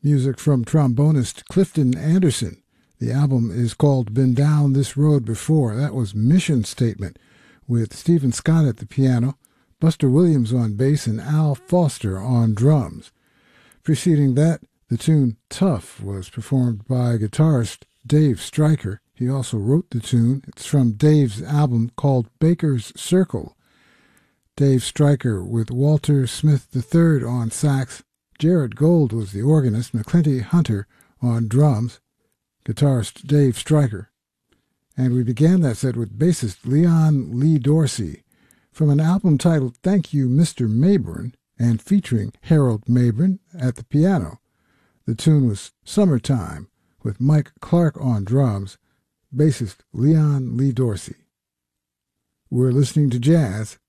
Music from trombonist Clifton Anderson. The album is called Been Down This Road Before. That was Mission Statement, with Stephen Scott at the piano, Buster Williams on bass, and Al Foster on drums. Preceding that, the tune Tough was performed by guitarist Dave Stryker. He also wrote the tune. It's from Dave's album called Baker's Circle. Dave Stryker with Walter Smith III on sax. Jared Gold was the organist, McClinty Hunter on drums, guitarist Dave Stryker. And we began that set with bassist Leon Lee Dorsey from an album titled Thank You, Mr. Mayburn, and featuring Harold Mayburn at the piano. The tune was Summertime with Mike Clark on drums, bassist Leon Lee Dorsey. We're listening to jazz